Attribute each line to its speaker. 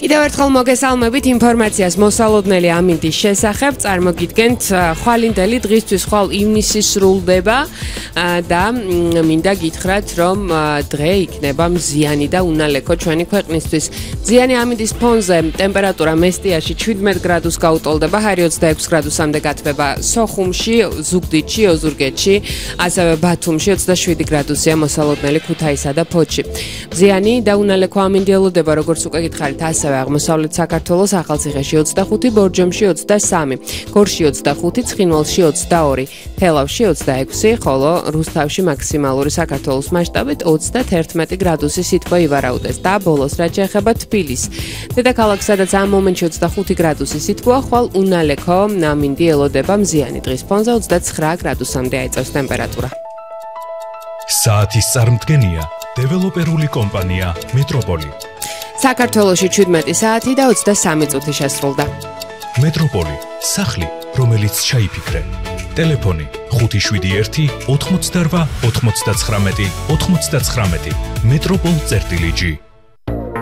Speaker 1: კიდევ ერთხელ მოგესალმებით ინფორმაციას მოსალოდნელი ამინდის შესახებ წარმოგიდგენთ ხვალინდელი დღისთვის ხვალ ივნისი სრულდება და მინდა გითხრათ რომ დღე იქნება მზიანი და უნალექო ჩვენი ქვეყნისთვის მზიანი ამინდის ფონზე ტემპერატურა მესტიაში 17 გრადუს გაუტოლდება ჰარი 26 გრადუსამდე გათბება სოხუმში ზუგდიდში ოზურგეთში ასევე ბათუმში 27 გრადუსია მოსალოდნელი ქუთაისსა და ფოთში მზიანი და უნალექო ამინდი ელოდება როგორც უკვე გითხარით ასევე აღმოსავლეთ საქართველოს ახალციხეში 25, ბორჯომში 23, გორში 25, ცხინვალში 22, თელავში 26, ხოლო რუსთავში მაქსიმალური საქართველოს მასშტაბით 31 გრადუსი სითბო ივარაუდეს და ბოლოს რაც შეეხება თბილისს. დედაქალაქს სადაც ამ მომენტში 25 გრადუსი სითბოა, ხვალ უნალექო ამინდი ელოდება მზიანი დღის ფონზე 29 გრადუსამდე აიწევს ტემპერატურა.
Speaker 2: საათის წარმდგენია დეველოპერული კომპანია მეტროპოლი.
Speaker 1: საქართველოში 17 საათი და 23 წუთი შესრულდა.
Speaker 2: მეტროპოლი, სახლი, რომელიც ჩაიფიქრე. ტელეფონი 571 88 99 99. მეტროპოლ.gi